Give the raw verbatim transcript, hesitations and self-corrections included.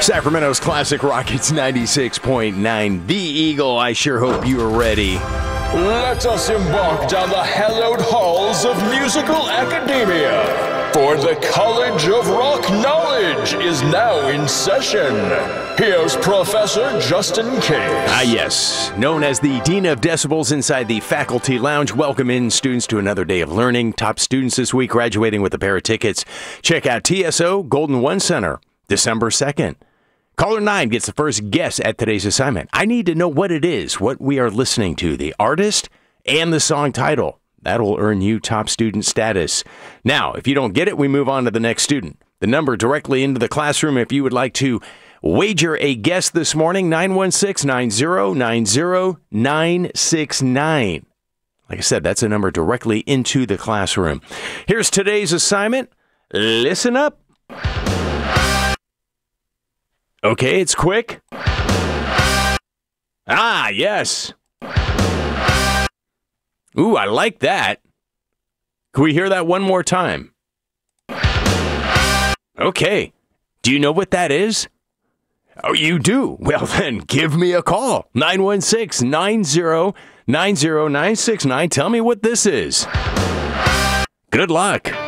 Sacramento's Classic Rockets ninety-six point nine. The Eagle, I sure hope you are ready. Let us embark down the hallowed halls of musical academia, for the College of Rock Knowledge is now in session. Here's Professor Justin Case. Ah, yes. Known as the Dean of Decibels inside the Faculty Lounge. Welcome in, students, to another day of learning. Top students this week graduating with a pair of tickets. Check out T S O Golden One Center, December second. Caller nine gets the first guess at today's assignment. I need to know what it is, what we are listening to, the artist and the song title. That'll earn you top student status. Now, if you don't get it, we move on to the next student. The number directly into the classroom if you would like to wager a guess this morning, nine one six, nine zero nine zero, nine six nine. Like I said, that's a number directly into the classroom. Here's today's assignment. Listen up. Okay, it's quick. Ah, yes. Ooh, I like that. Can we hear that one more time? Okay. Do you know what that is? Oh, you do? Well, then give me a call. nine one six, nine zero nine zero, nine six nine. Tell me what this is. Good luck.